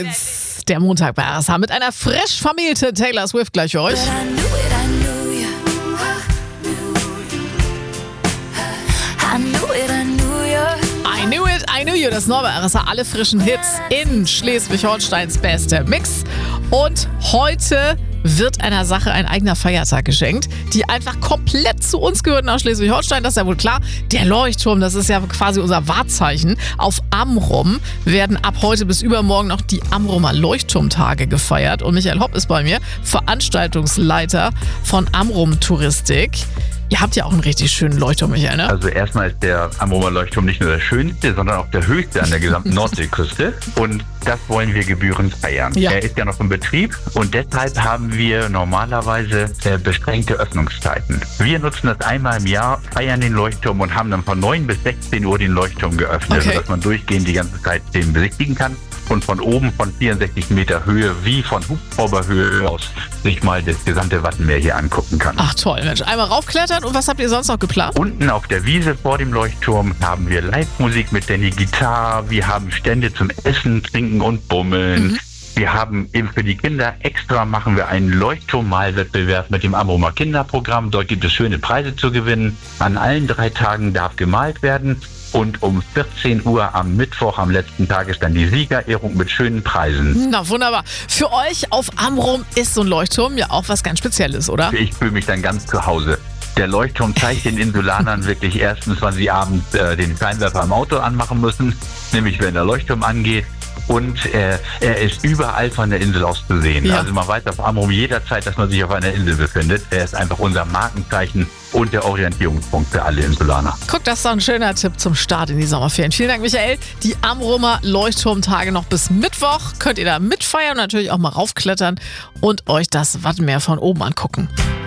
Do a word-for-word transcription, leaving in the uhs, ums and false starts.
eins. Der Montag bei R S H mit einer frisch vermählten Taylor Swift gleich für euch. I knew it, I knew you. Das neue R S H, alle frischen Hits in Schleswig-Holsteins beste Mix. Und heute wird einer Sache ein eigener Feiertag geschenkt, die einfach komplett zu uns gehört nach Schleswig-Holstein. Das ist ja wohl klar. Der Leuchtturm, das ist ja quasi unser Wahrzeichen. Auf Amrum werden ab heute bis übermorgen noch die Amrumer Leuchtturmtage gefeiert. Und Michael Hopp ist bei mir, Veranstaltungsleiter von Amrum Touristik. Ihr habt ja auch einen richtig schönen Leuchtturm, Michael, ne? Also erstmal ist der Amrumer Leuchtturm nicht nur der schönste, sondern auch der höchste an der gesamten Nordseeküste. Und das wollen wir gebührend feiern. Ja. Er ist ja noch im Betrieb und deshalb haben wir normalerweise äh, beschränkte Öffnungszeiten. Wir nutzen das einmal im Jahr, feiern den Leuchtturm und haben dann von neun bis sechzehn Uhr den Leuchtturm geöffnet, Okay. sodass man durchgehend die ganze Zeit den besichtigen kann. Und von oben von vierundsechzig Meter Höhe, wie von Hubschrauberhöhe aus, sich mal das gesamte Wattenmeer hier angucken kann. Ach toll, Mensch. Einmal raufklettern und was habt ihr sonst noch geplant? Unten auf der Wiese vor dem Leuchtturm haben wir Live-Musik mit Danny Gitarre, wir haben Stände zum Essen, Trinken und Bummeln. Mhm. Wir haben eben für die Kinder extra machen wir einen Leuchtturmmalwettbewerb mit dem Amrumer Kinderprogramm. Dort gibt es schöne Preise zu gewinnen. An allen drei Tagen darf gemalt werden. Und um vierzehn Uhr am Mittwoch, am letzten Tag, ist dann die Siegerehrung mit schönen Preisen. Na wunderbar. Für euch auf Amrum ist so ein Leuchtturm ja auch was ganz Spezielles, oder? Ich fühle mich dann ganz zu Hause. Der Leuchtturm zeigt den Insulanern wirklich erstens, wann sie abends äh, den Scheinwerfer im Auto anmachen müssen, nämlich wenn der Leuchtturm angeht. Und äh, er ist überall von der Insel aus zu sehen. Ja. Also man weiß auf Amrum jederzeit, dass man sich auf einer Insel befindet. Er ist einfach unser Markenzeichen und der Orientierungspunkt für alle Insulaner. Guck, das ist doch ein schöner Tipp zum Start in die Sommerferien. Vielen Dank, Michael. Die Amrumer Leuchtturmtage noch bis Mittwoch. Könnt ihr da mitfeiern und natürlich auch mal raufklettern und euch das Wattenmeer von oben angucken.